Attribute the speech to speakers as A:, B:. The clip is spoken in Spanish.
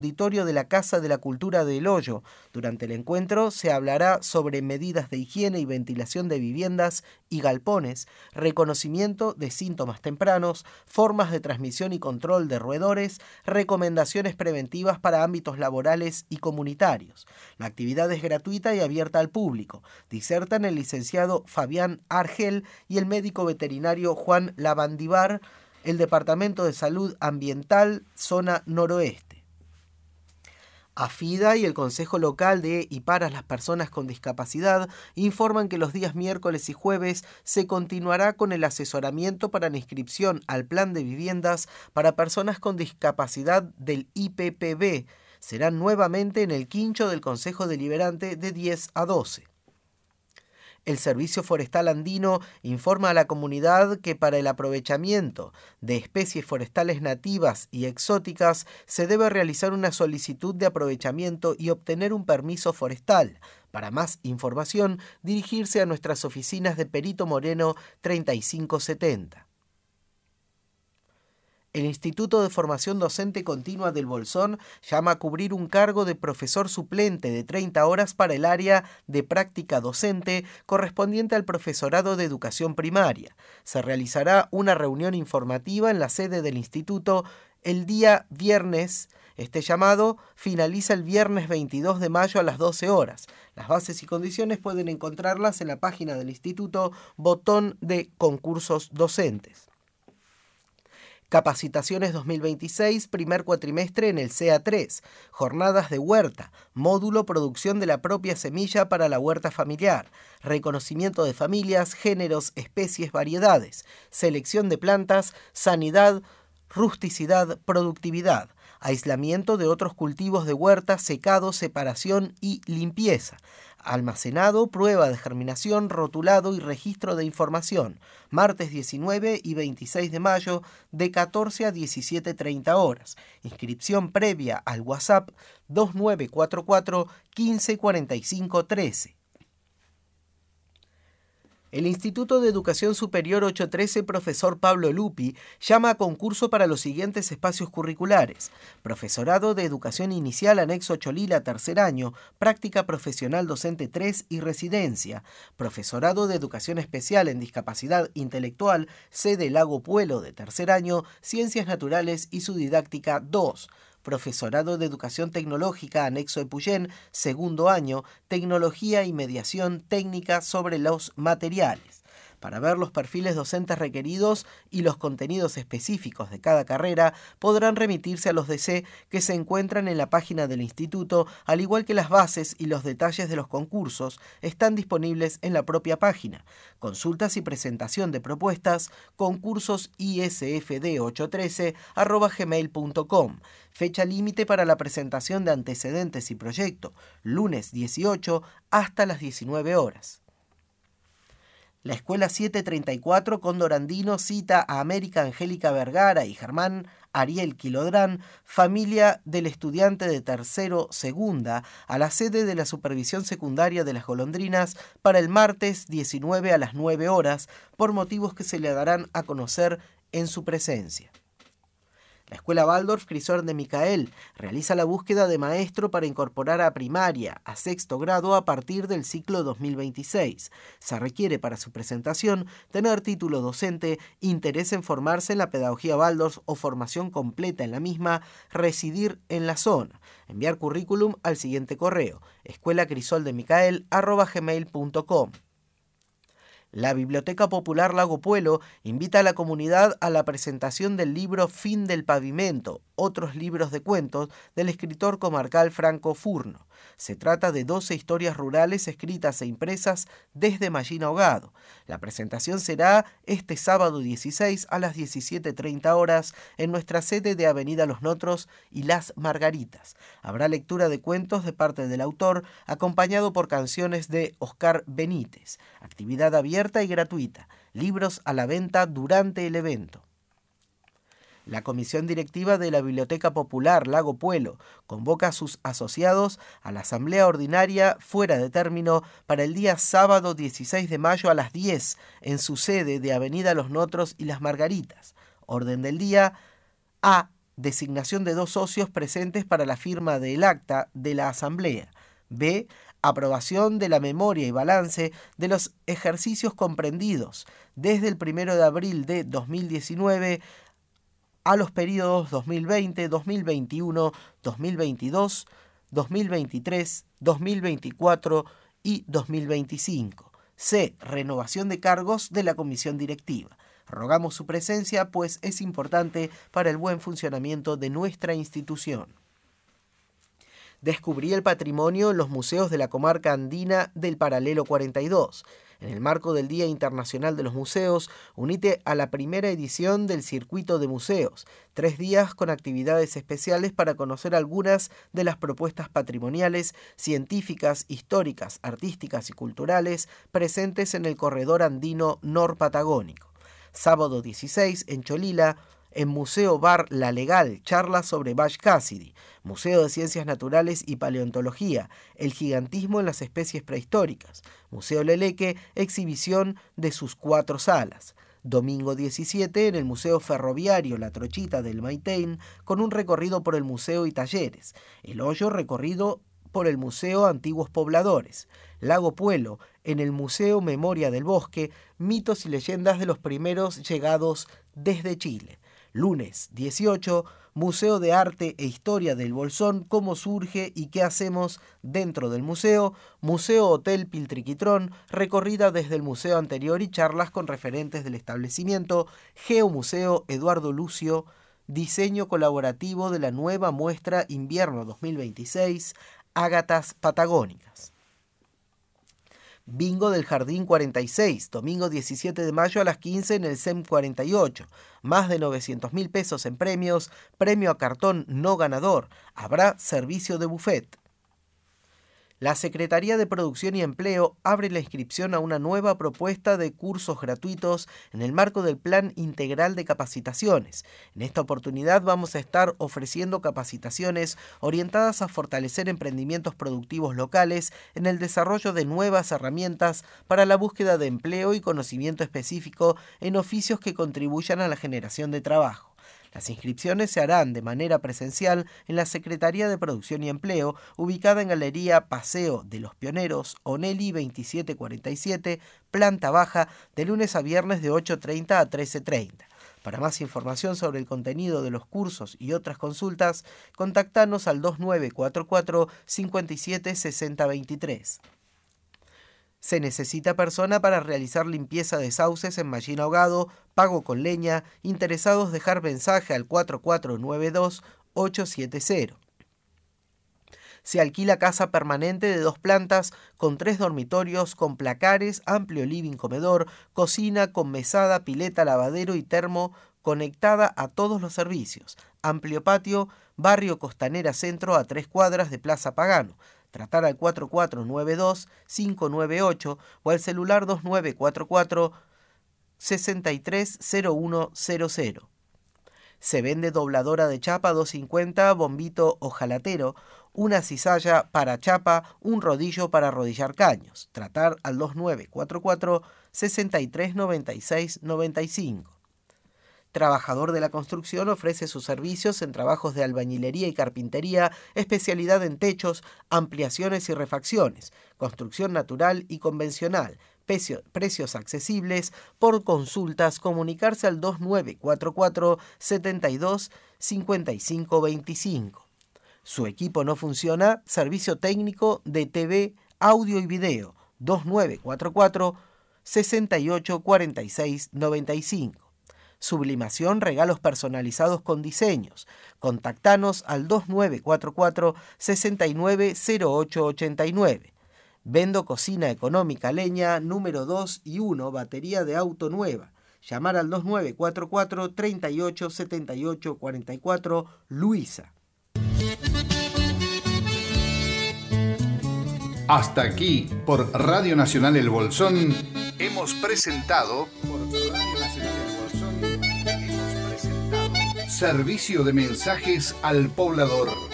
A: auditorio de la Casa de la Cultura de El Hoyo. Durante el encuentro se hablará sobre medidas de higiene y ventilación de viviendas y galpones, reconocimiento de síntomas tempranos, formas de transmisión y control de roedores, recomendaciones preventivas para ámbitos laborales y comunitarios. La actividad es gratuita y abierta al público. Disertan el licenciado Fabián Argel y el médico veterinario Juan Lavandivar, el Departamento de Salud Ambiental, Zona Noroeste. AFIDA y el Consejo Local de y para las Personas con Discapacidad informan que los días miércoles y jueves se continuará con el asesoramiento para la inscripción al Plan de Viviendas para Personas con Discapacidad del IPPB. Serán nuevamente en el quincho del Consejo Deliberante de 10 a 12. El Servicio Forestal Andino informa a la comunidad que para el aprovechamiento de especies forestales nativas y exóticas se debe realizar una solicitud de aprovechamiento y obtener un permiso forestal. Para más información, dirigirse a nuestras oficinas de Perito Moreno 3570. El Instituto de Formación Docente Continua del Bolsón llama a cubrir un cargo de profesor suplente de 30 horas para el área de práctica docente correspondiente al profesorado de educación primaria. Se realizará una reunión informativa en la sede del instituto el día viernes. Este llamado finaliza el viernes 22 de mayo a las 12 horas. Las bases y condiciones pueden encontrarlas en la página del instituto, botón de concursos docentes. Capacitaciones 2026, primer cuatrimestre en el CA3, jornadas de huerta, módulo producción de la propia semilla para la huerta familiar, reconocimiento de familias, géneros, especies, variedades, selección de plantas, sanidad, rusticidad, productividad, aislamiento de otros cultivos de huerta, secado, separación y limpieza, almacenado, prueba de germinación, rotulado y registro de información, martes 19 y 26 de mayo de 14 a 17:30 horas. Inscripción previa al WhatsApp 2944 1545 13. El Instituto de Educación Superior 813 Profesor Pablo Lupi llama a concurso para los siguientes espacios curriculares: Profesorado de Educación Inicial Anexo Cholila tercer año, Práctica Profesional Docente 3 y Residencia; Profesorado de Educación Especial en Discapacidad Intelectual, sede Lago Puelo de tercer año, Ciencias Naturales y su Didáctica 2; Profesorado de Educación Tecnológica Anexo Epuyén, segundo año, Tecnología y Mediación Técnica sobre los Materiales. Para ver los perfiles docentes requeridos y los contenidos específicos de cada carrera, podrán remitirse a los DC que se encuentran en la página del instituto, al igual que las bases y los detalles de los concursos están disponibles en la propia página. Consultas y presentación de propuestas, concursos isfd813@gmail.com. Fecha límite para la presentación de antecedentes y proyecto, lunes 18 hasta las 19 horas. La Escuela 734 Cóndor Andino cita a América Angélica Vergara y Germán Ariel Quilodrán, familia del estudiante de tercero segunda, a la sede de la Supervisión Secundaria de las Golondrinas para el martes 19 a las 9 horas, por motivos que se le darán a conocer en su presencia. La Escuela Waldorf Crisor de Micael realiza la búsqueda de maestro para incorporar a primaria a sexto grado a partir del ciclo 2026. Se requiere para su presentación tener título docente, interés en formarse en la pedagogía Waldorf o formación completa en la misma, residir en la zona. Enviar currículum al siguiente correo: escuelacrisoldemicael@gmail.com. La Biblioteca Popular Lago Puelo invita a la comunidad a la presentación del libro Fin del Pavimento, otros libros de cuentos, del escritor comarcal Franco Furno. Se trata de 12 historias rurales escritas e impresas desde Mallín Ahogado. La presentación será este sábado 16 a las 17:30 horas en nuestra sede de Avenida Los Notros y Las Margaritas. Habrá lectura de cuentos de parte del autor, acompañado por canciones de Oscar Benítez. Actividad abierta y gratuita. Libros a la venta durante el evento. La Comisión Directiva de la Biblioteca Popular Lago Puelo convoca a sus asociados a la Asamblea Ordinaria fuera de término para el día sábado 16 de mayo a las 10 en su sede de Avenida Los Notros y Las Margaritas. Orden del día: A. designación de 2 socios presentes para la firma del acta de la Asamblea. B. Aprobación de la memoria y balance de los ejercicios comprendidos desde el 1 de abril de 2019 a los periodos 2020, 2021, 2022, 2023, 2024 y 2025. C. Renovación de cargos de la comisión directiva. Rogamos su presencia, pues es importante para el buen funcionamiento de nuestra institución. Descubrí el patrimonio en los museos de la comarca andina del Paralelo 42. En el marco del Día Internacional de los Museos, unite a la primera edición del Circuito de Museos, 3 días con actividades especiales para conocer algunas de las propuestas patrimoniales, científicas, históricas, artísticas y culturales presentes en el corredor andino norpatagónico. Sábado 16, en Cholila, en Museo Bar La Legal, charla sobre Butch Cassidy, Museo de Ciencias Naturales y Paleontología, el gigantismo en las especies prehistóricas, Museo Leleque, exhibición de sus 4 salas. Domingo 17, en el Museo Ferroviario La Trochita del Maitén, con un recorrido por el museo y talleres. El Hoyo, recorrido por el Museo Antiguos Pobladores. Lago Puelo, en el Museo Memoria del Bosque, mitos y leyendas de los primeros llegados desde Chile. Lunes 18, Museo de Arte e Historia del Bolsón, cómo surge y qué hacemos dentro del museo. Museo Hotel Piltriquitrón, recorrida desde el museo anterior y charlas con referentes del establecimiento. Geomuseo Eduardo Lucio, diseño colaborativo de la nueva muestra Invierno 2026, Ágatas Patagónicas. Bingo del Jardín 46, domingo 17 de mayo a las 15 en el SEM 48. Más de 900.000 pesos en premios, premio a cartón no ganador. Habrá servicio de buffet. La Secretaría de Producción y Empleo abre la inscripción a una nueva propuesta de cursos gratuitos en el marco del Plan Integral de Capacitaciones. En esta oportunidad vamos a estar ofreciendo capacitaciones orientadas a fortalecer emprendimientos productivos locales en el desarrollo de nuevas herramientas para la búsqueda de empleo y conocimiento específico en oficios que contribuyan a la generación de trabajo. Las inscripciones se harán de manera presencial en la Secretaría de Producción y Empleo, ubicada en Galería Paseo de los Pioneros, Onelli 2747, planta baja, de lunes a viernes de 8:30 a 13:30. Para más información sobre el contenido de los cursos y otras consultas, contactanos al 2944 57 60 23. Se necesita persona para realizar limpieza de sauces en Mallín Ahogado, pago con leña. Interesados, dejar mensaje al 4492-870. Se alquila casa permanente de 2 plantas con 3 dormitorios, con placares, amplio living comedor, cocina con mesada, pileta, lavadero y termo conectada a todos los servicios. Amplio patio, barrio Costanera Centro, a 3 cuadras de Plaza Pagano. Tratar al 4492-598 o al celular 2944-630100. Se vende dobladora de chapa 250, bombito ojalatero, una cizalla para chapa, un rodillo para arrodillar caños. Tratar al 2944-639695. Trabajador de la construcción, ofrece sus servicios en trabajos de albañilería y carpintería, especialidad en techos, ampliaciones y refacciones, construcción natural y convencional, precios accesibles. Por consultas, comunicarse al 2944 72 55 25. Su equipo no funciona, servicio técnico de TV, audio y video, 2944 68 46 95. Sublimación, regalos personalizados con diseños. Contactanos al 2944 690889. Vendo cocina económica, leña, número 2 y 1, batería de auto nueva. Llamar al 2944 38 78 44, Luisa.
B: Hasta aquí, por Radio Nacional El Bolsón, hemos presentado Servicio de Mensajes al Poblador.